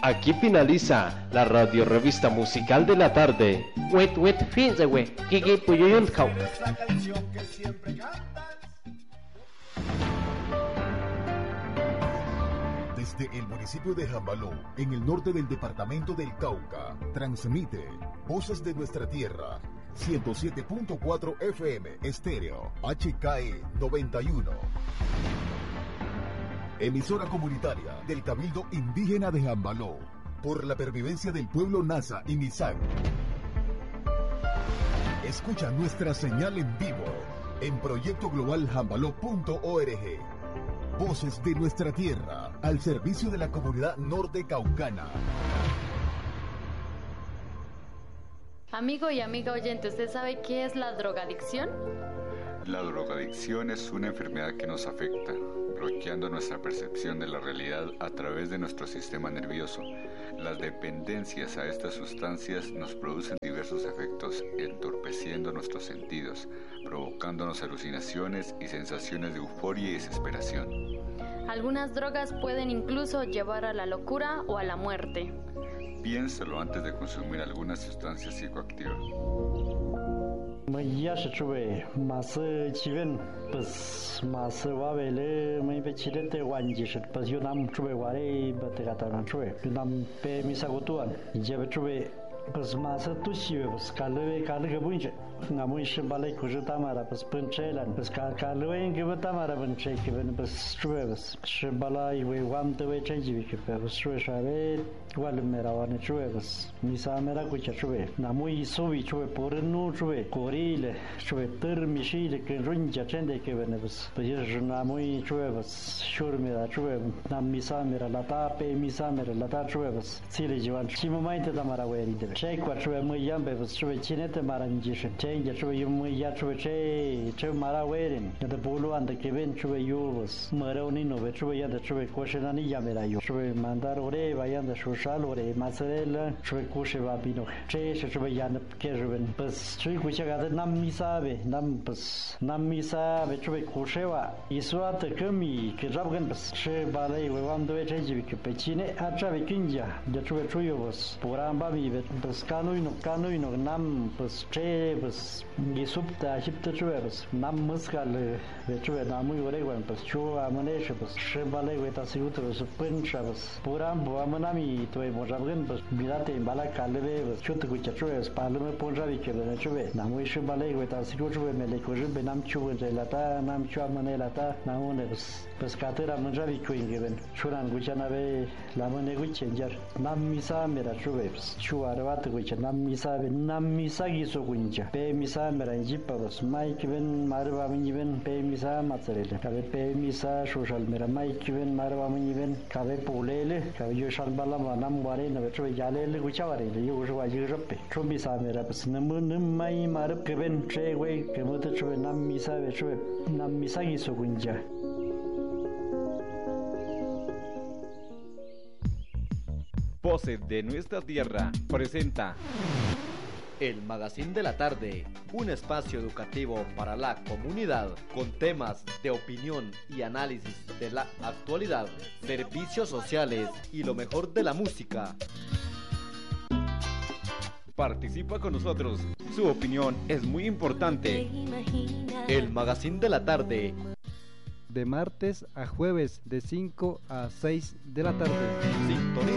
Aquí finaliza la radio revista musical de la tarde. Fíjense, güey. Kiki Puyuyun Kau. La canción que siempre cantas. Desde el municipio de Jambaló, en el norte del departamento del Cauca, transmite Voces de Nuestra Tierra, 107.4 FM, estéreo, HKE 91. Emisora comunitaria del Cabildo Indígena de Jambaló, por la pervivencia del pueblo Nasa y Misak. Escucha nuestra señal en vivo en proyectoglobaljambaló.org. Voces de Nuestra Tierra, al servicio de la comunidad norte caucana. Amigo y amiga oyente, ¿usted sabe qué es la drogadicción? La drogadicción es una enfermedad que nos afecta, bloqueando nuestra percepción de la realidad a través de nuestro sistema nervioso. Las dependencias a estas sustancias nos producen diversos efectos, entorpeciendo nuestros sentidos, provocándonos alucinaciones y sensaciones de euforia y desesperación. Algunas drogas pueden incluso llevar a la locura o a la muerte. Piénsalo antes de consumir alguna sustancia psicoactiva. Ya se chuve más chiven pues más va vele me bechirete wanji se pues yo nam chuve ware batera na chuve nam pe misagotuan je chuve pues más tu chive pues calve calve bunje ngamun se balai kuju tamara pues punchelan pues calve ngi tamara bunche ke ben pues chuve pues se balai we wam te we changi ke pues chuve shave wal mera wan chuve pues misa mera kucha chuve namui sovi chuve por no chuve korile chuve ter mishile ke runja chende ke ben pues pues namui chuve pues shur mera chuve nam misa mera lata pe misa mera lata chuve pues sile jiwan chimo mainte tamara we rinde che kwa chuve mu yambe pues chuve chinete maranji change chuve yum ya chuve che mara werin de bolu ande ke ben chuve yus maroni no chuve ya de chuve koshenani yamera yo chuve mandar ore vayan de shal ore masrela chuve koshe va bino che chuve ya ne ke juven pues chuve kucha ga nam misabe nam pues nam misabe chuve koshe va iswa te kemi ke rabgan pues che balai we wam do che jibi ke pechine a chuve kinja de chuve chuyo pues poramba mi pues kanu no nam pues che pues gisupta hipta chuve pues nam muskal ve chuve namu ore wan pues chua maneshe pues che balai we ta sigut pues pincha pues poram bo amanami to e mojabgen pues bilate bala kalve pues chut ku chuve pues palme ponjavi ke be chuve namu she balai we ta sigut chuve mele ko je benam chuve lata nam chua manelata namu pues katera monjavi ku ingeben churan guchana be la mone guchenjar nam misa mera chuve pues chua rawat gucha nam misa giso kunja pe misa mera jipa pues mai kiben marwa minben pe misa matsarele kabe pe misa social mera mai kiben marwa minben kabe polele kabe yo shalbala nam ware na chuve jalele gucha ware yo jo wa jirope chubi sa mera pues nam mai marab kiben tre we kemot chuve nam misa be chuve nam misa giso kunja. Voces de Nuestra Tierra presenta El Magazín de la Tarde, un espacio educativo para la comunidad con temas de opinión y análisis de la actualidad, servicios sociales y lo mejor de la música. Participa con nosotros, su opinión es muy importante. El Magazín de la Tarde. De martes a jueves de 5 a 6 de la tarde. Sintoniza